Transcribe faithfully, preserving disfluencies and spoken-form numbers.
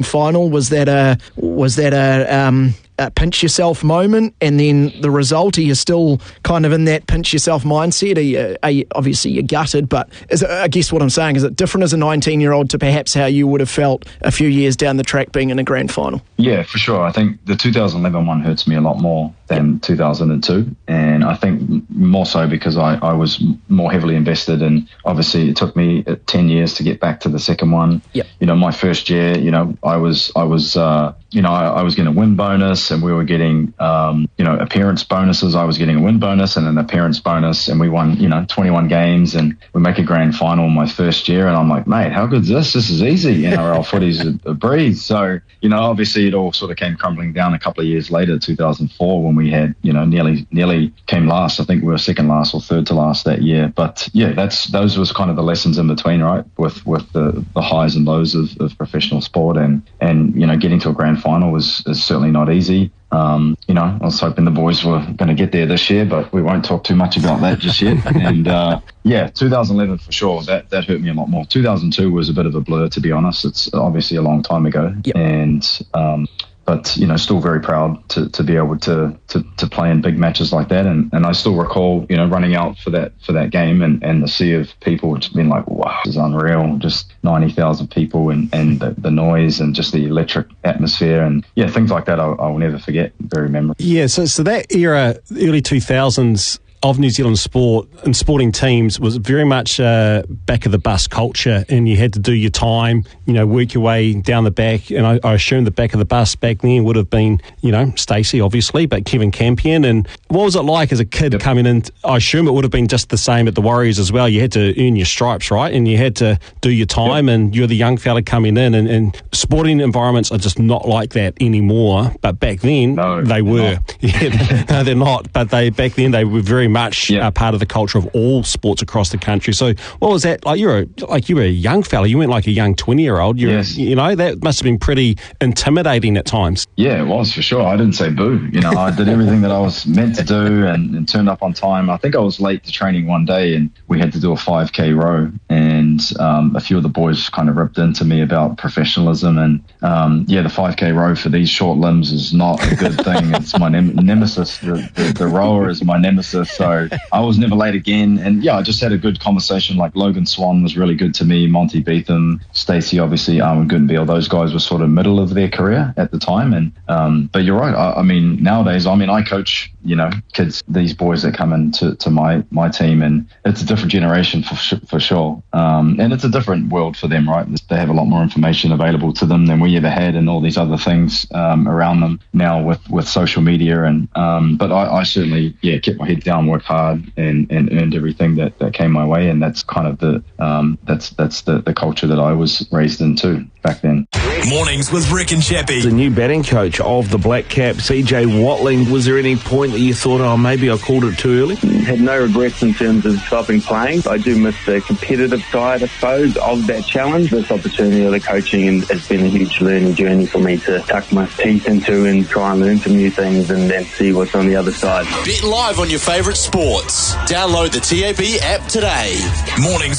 final? Was that a was that a um, a pinch yourself moment, and then the result? Are you still kind of in that pinch yourself mindset? Are you, are you, obviously you're gutted, but is it, I guess what I'm saying is it different as a nineteen year old to perhaps how you would have felt a few years down the track being in a grand final? Yeah, for sure. I think the two thousand eleven one hurts me a lot more than yep. two thousand two, and I think more so because I, I was more heavily invested, and obviously it took me ten years to get back to the second one. Yep. You know, my first year, you know, I was I was uh, you know I, I was getting a win bonus, and we were getting um, you know appearance bonuses. I was getting a win bonus and an appearance bonus, and we won you know twenty-one games, and we make a grand final my first year, and I'm like, mate, how good's this? This is easy. N R L footy's a, a breeze. So you know, obviously it all sort of came crumbling down a couple of years later, two thousand four, when we had you know nearly nearly came last. I think we were second last or third to last that year. But yeah, that's those was kind of the lessons in between, right? With with the, the highs and lows of, of professional sport, and and you know getting to a grand final was is certainly not easy. Um, you know, I was hoping the boys were going to get there this year, but we won't talk too much about that just yet. And uh, yeah, two thousand eleven for sure, that that hurt me a lot more. two thousand two was a bit of a blur, to be honest. It's obviously a long time ago, yep. and um, but you know, still very proud to, to be able to, to, to play in big matches like that. And, and I still recall, you know, running out for that for that game, and, and the sea of people just being like, wow, this is unreal. Just ninety thousand people, and, and the, the noise and just the electric atmosphere, and yeah, things like that I, I will never forget. Very memorable. Yeah, so so that era, early two thousands of New Zealand sport and sporting teams was very much uh, back of the bus culture, and you had to do your time, you know, work your way down the back. And I, I assume the back of the bus back then would have been, you know, Stacey, obviously, but Kevin Campion. And what was it like as a kid yep. coming in? I assume it would have been just the same at the Warriors as well. You had to earn your stripes, right? And you had to do your time, yep. and you're the young fella coming in, and, and sporting environments are just not like that anymore. But back then, no, they were. Yeah, no, they're not. But they back then, they were very much yeah. uh, part of the culture of all sports across the country. So what was that like? You're a, like you were a young fella. You weren't like a young twenty year old. You're yes. you know, that must have been pretty intimidating at times. Yeah, it was for sure. I didn't say boo. You know, I did everything that I was meant to do, and, and turned up on time. I think I was late to training one day, and we had to do a five K row, and um, a few of the boys kind of ripped into me about professionalism. And um, yeah, the five K row for these short limbs is not a good thing. It's my nem- nemesis. The, the, the rower is my nemesis. So I was never late again. And yeah, I just had a good conversation. Like Logan Swan was really good to me, Monty Beetham, Stacey, obviously, Arwen Gutenbeil. Those guys were sort of middle of their career at the time. And um, but you're right. I, I mean, nowadays, I mean, I coach, you know, kids, these boys that come into to my my team, and it's a different generation for for sure. Um, and it's a different world for them, right? They have a lot more information available to them than we ever had, and all these other things um, around them now with, with social media. And um, but I, I certainly, yeah, kept my head down, worked hard, and, and earned everything that, that came my way. And that's kind of the um, that's that's the, the culture that I was raised into back then. Mornings with Rick and Chappie. The new batting coach of the Black Caps, E J Watling. Was there any point that you thought, oh, maybe I called it too early? Had no regrets in terms of stopping playing. I do miss the competitive side, I suppose, of that challenge. This opportunity of the coaching has been a huge learning journey for me to tuck my teeth into and try and learn some new things, and then see what's on the other side. Bet live on your favourite sports. Download the T A B app today. Mornings